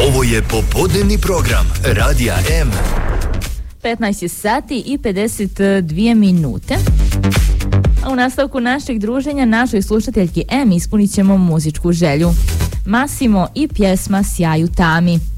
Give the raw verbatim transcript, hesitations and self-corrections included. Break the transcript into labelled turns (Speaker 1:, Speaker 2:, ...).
Speaker 1: Ovo je popodnevni program Radija M.
Speaker 2: petnaest je sati i pedeset dvije minute. A u nastavku našeg druženja našoj slušateljki M ispunit ćemo muzičku želju. Massimo i pjesma Sjaju tami.